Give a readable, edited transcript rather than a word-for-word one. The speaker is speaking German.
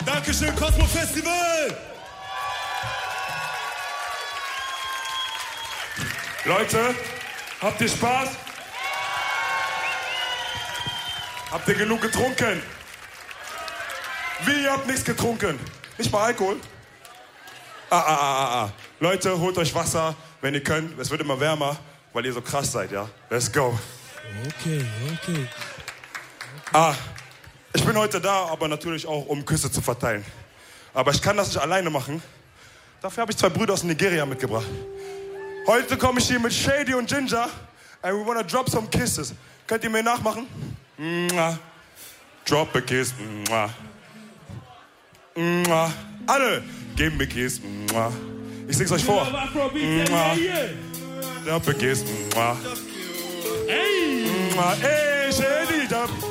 Dankeschön, Cosmo Festival! Leute, habt ihr Spaß? Habt ihr genug getrunken? Wie, ihr habt nichts getrunken? Nicht mal Alkohol? Leute, holt euch Wasser, wenn ihr könnt. Es wird immer wärmer, weil ihr so krass seid, ja? Let's go. Okay. Ich bin heute da, aber natürlich auch, um Küsse zu verteilen. Aber ich kann das nicht alleine machen. Dafür habe ich 2 Brüder aus Nigeria mitgebracht. Heute komme ich hier mit Shady und Ginger and we wanna drop some kisses. Könnt ihr mir nachmachen? Mua. Drop a kiss. Mua. Mua. Alle, give me a kiss. Mua. Ich sing's euch vor. Mua. Drop a kiss. Mua. Mua. Hey, Shady, drop.